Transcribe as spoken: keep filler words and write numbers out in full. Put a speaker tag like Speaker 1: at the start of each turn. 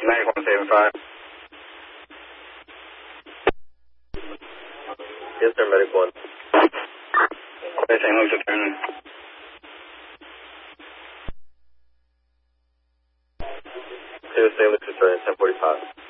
Speaker 1: Medic one seven five.
Speaker 2: Yes, sir, Medic one.
Speaker 1: Okay, Saint Luke's returning.
Speaker 2: Clear Saint Luke's returning, ten forty-five.